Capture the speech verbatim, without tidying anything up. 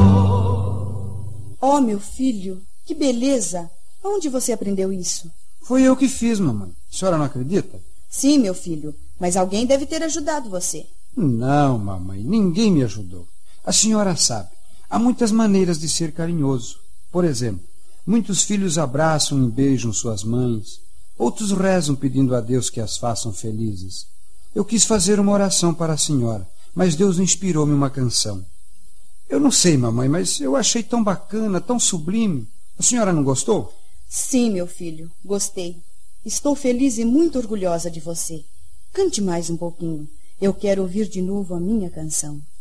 Oh, meu filho, que beleza! Onde você aprendeu isso? Foi eu que fiz, mamãe. A senhora não acredita? Sim, meu filho, mas alguém deve ter ajudado você. Não, mamãe, ninguém me ajudou. A senhora sabe, há muitas maneiras de ser carinhoso. Por exemplo, muitos filhos abraçam e beijam suas mães. Outros rezam pedindo a Deus que as façam felizes. Eu quis fazer uma oração para a senhora, mas Deus inspirou-me uma canção. Eu não sei, mamãe, mas eu achei tão bacana, tão sublime. A senhora não gostou? Sim, meu filho, gostei. Estou feliz e muito orgulhosa de você. Cante mais um pouquinho. Eu quero ouvir de novo a minha canção.